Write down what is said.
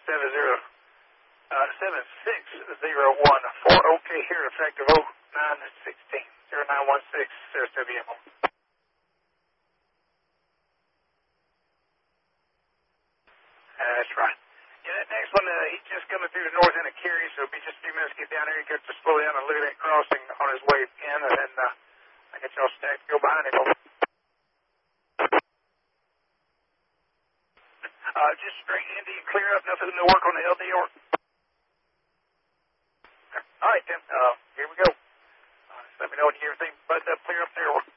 7601. OK here, effective 0916. 0916, Sarasota VMO. That's right. Yeah, that next one, he's just coming through the north end of Cary, so it'll be just a few minutes to get down there. He gets to slow down and look at that crossing on his way in, and then I get y'all stacked to go behind him. Just straight Indy, clear up, nothing to work on the LD or. All right, then, here we go. Just let me know when you hear everything buttoned up, clear up there.